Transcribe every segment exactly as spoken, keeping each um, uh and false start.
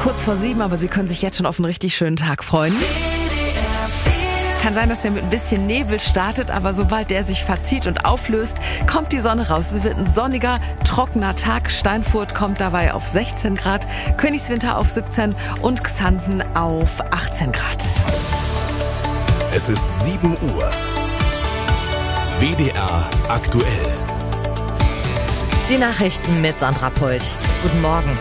kurz vor sieben, aber Sie können sich jetzt schon auf einen richtig schönen Tag freuen. Kann sein, dass er mit ein bisschen Nebel startet, aber sobald der sich verzieht und auflöst, kommt die Sonne raus. Es wird ein sonniger, trockener Tag. Steinfurt kommt dabei auf sechzehn Grad, Königswinter auf siebzehn und Xanten auf achtzehn Grad. Es ist sieben Uhr. W D R aktuell. Die Nachrichten mit Sandra Polt. Guten Morgen.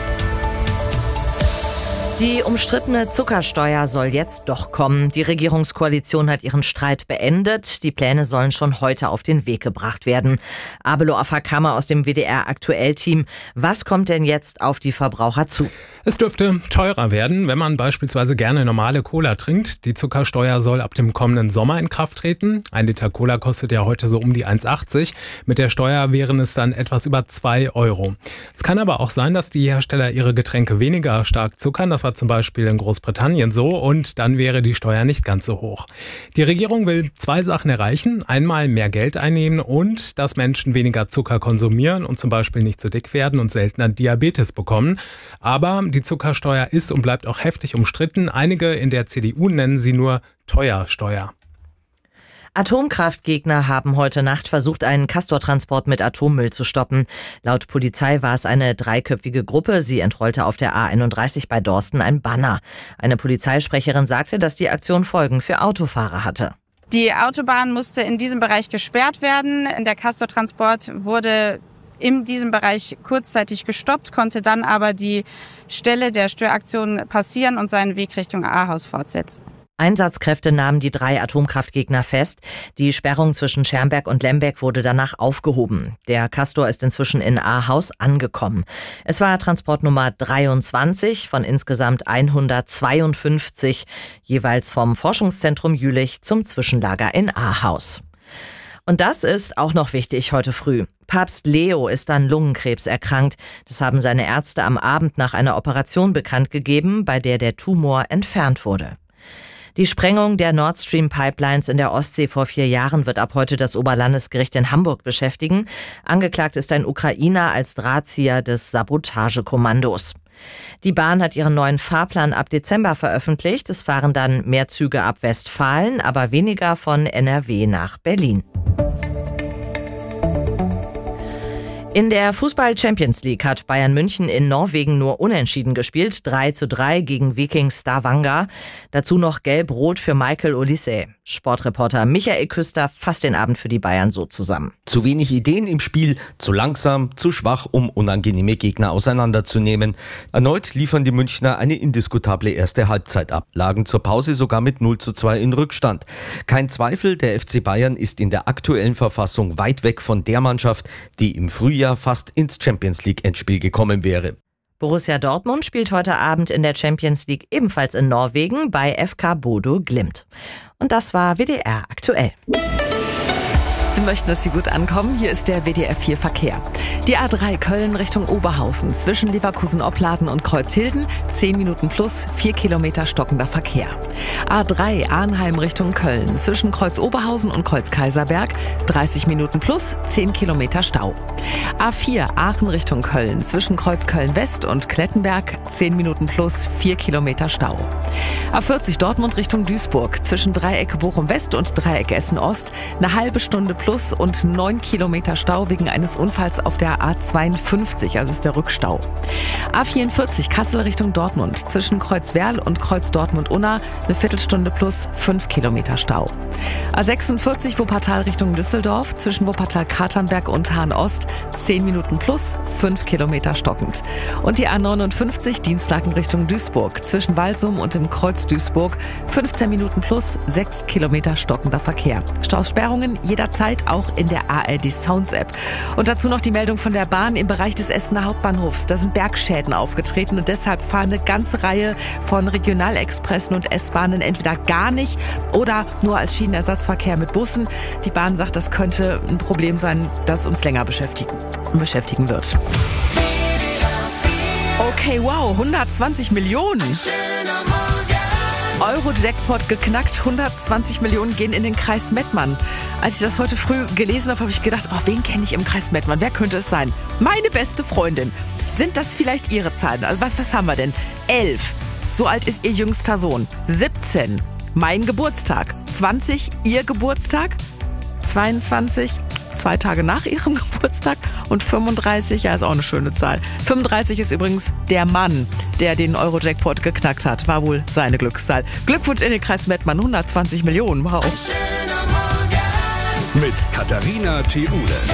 Die umstrittene Zuckersteuer soll jetzt doch kommen. Die Regierungskoalition hat ihren Streit beendet. Die Pläne sollen schon heute auf den Weg gebracht werden. Abelo Afakama aus dem W D R Aktuell-Team. Was kommt denn jetzt auf die Verbraucher zu? Es dürfte teurer werden, wenn man beispielsweise gerne normale Cola trinkt. Die Zuckersteuer soll ab dem kommenden Sommer in Kraft treten. Ein Liter Cola kostet ja heute so um die eins achtzig. Mit der Steuer wären es dann etwas über zwei Euro. Es kann aber auch sein, dass die Hersteller ihre Getränke weniger stark zuckern. Das war zum Beispiel in Großbritannien so, und dann wäre die Steuer nicht ganz so hoch. Die Regierung will zwei Sachen erreichen. Einmal mehr Geld einnehmen und dass Menschen weniger Zucker konsumieren und zum Beispiel nicht zu dick werden und seltener Diabetes bekommen. Aber die Zuckersteuer ist und bleibt auch heftig umstritten. Einige in der C D U nennen sie nur Teuersteuer. Atomkraftgegner haben heute Nacht versucht, einen Castor-Transport mit Atommüll zu stoppen. Laut Polizei war es eine dreiköpfige Gruppe. Sie entrollte auf der A einunddreißig bei Dorsten ein Banner. Eine Polizeisprecherin sagte, dass die Aktion Folgen für Autofahrer hatte. Die Autobahn musste in diesem Bereich gesperrt werden. Der Castor-Transport wurde in diesem Bereich kurzzeitig gestoppt, konnte dann aber die Stelle der Störaktion passieren und seinen Weg Richtung Ahaus fortsetzen. Einsatzkräfte nahmen die drei Atomkraftgegner fest. Die Sperrung zwischen Schermberg und Lemberg wurde danach aufgehoben. Der Castor ist inzwischen in Ahaus angekommen. Es war Transportnummer dreiundzwanzig von insgesamt hundertzweiundfünfzig, jeweils vom Forschungszentrum Jülich zum Zwischenlager in Ahaus. Und das ist auch noch wichtig heute früh. Papst Leo ist an Lungenkrebs erkrankt. Das haben seine Ärzte am Abend nach einer Operation bekannt gegeben, bei der der Tumor entfernt wurde. Die Sprengung der Nord Stream Pipelines in der Ostsee vor vier Jahren wird ab heute das Oberlandesgericht in Hamburg beschäftigen. Angeklagt ist ein Ukrainer als Drahtzieher des Sabotagekommandos. Die Bahn hat ihren neuen Fahrplan ab Dezember veröffentlicht. Es fahren dann mehr Züge ab Westfalen, aber weniger von N R W nach Berlin. In der Fußball-Champions League hat Bayern München in Norwegen nur unentschieden gespielt. drei zu drei gegen Viking Stavanger. Dazu noch gelb-rot für Michael Olise. Sportreporter Michael Küster fasst den Abend für die Bayern so zusammen. Zu wenig Ideen im Spiel, zu langsam, zu schwach, um unangenehme Gegner auseinanderzunehmen. Erneut liefern die Münchner eine indiskutable erste Halbzeit ab, lagen zur Pause sogar mit null zu zwei in Rückstand. Kein Zweifel, der F C Bayern ist in der aktuellen Verfassung weit weg von der Mannschaft, die im Frühjahr fast ins Champions-League-Endspiel gekommen wäre. Borussia Dortmund spielt heute Abend in der Champions League ebenfalls in Norwegen bei F K Bodo Glimt. Und das war W D R aktuell. Wir möchten, dass Sie gut ankommen. Hier ist der W D R vier Verkehr. Die A drei Köln Richtung Oberhausen zwischen Leverkusen-Opladen und Kreuzhilden zehn Minuten plus, vier Kilometer stockender Verkehr. A drei Arnheim Richtung Köln zwischen Kreuz Oberhausen und Kreuz Kaiserberg dreißig Minuten plus, zehn Kilometer Stau. A vier Aachen Richtung Köln zwischen Kreuz Köln-West und Klettenberg zehn Minuten plus, vier Kilometer Stau. A vierzig Dortmund Richtung Duisburg zwischen Dreieck Bochum-West und Dreieck Essen-Ost eine halbe Stunde plus und neun Kilometer Stau wegen eines Unfalls auf der A zweiundfünfzig, also ist der Rückstau. A vierundvierzig Kassel Richtung Dortmund zwischen Kreuz Werl und Kreuz Dortmund-Unna eine Viertelstunde plus, fünf Kilometer Stau. A sechsundvierzig Wuppertal Richtung Düsseldorf zwischen Wuppertal-Katernberg und Hahn-Ost zehn Minuten plus, fünf Kilometer stockend. Und die A neunundfünfzig Dienstlaken Richtung Duisburg zwischen Walsum und dem Kreuz Duisburg fünfzehn Minuten plus, sechs Kilometer stockender Verkehr. Staussperrungen jederzeit auch in der A R D Sounds App. Und dazu noch die Meldung von der Bahn im Bereich des Essener Hauptbahnhofs. Da sind Bergschäden aufgetreten und deshalb fahren eine ganze Reihe von Regionalexpressen und S-Bahnen entweder gar nicht oder nur als Schienenersatzverkehr mit Bussen. Die Bahn sagt, das könnte ein Problem sein, das uns länger beschäftigen, beschäftigen wird. Okay, wow, hundertzwanzig Millionen. Euro-Jackpot geknackt, hundertzwanzig Millionen gehen in den Kreis Mettmann. Als ich das heute früh gelesen habe, habe ich gedacht, oh, wen kenne ich im Kreis Mettmann? Wer könnte es sein? Meine beste Freundin. Sind das vielleicht Ihre Zahlen? Also was, was haben wir denn? elf. So alt ist Ihr jüngster Sohn. siebzehn. Mein Geburtstag. zwanzig. Ihr Geburtstag. zweiundzwanzig. Zwei Tage nach Ihrem Geburtstag. Und fünfunddreißig, ja, ist auch eine schöne Zahl. fünfunddreißig ist übrigens der Mann, der den Euro-Jackpot geknackt hat. War wohl seine Glückszahl. Glückwunsch in den Kreis Mettmann. hundertzwanzig Millionen. Wow. Mit Katharina Theule.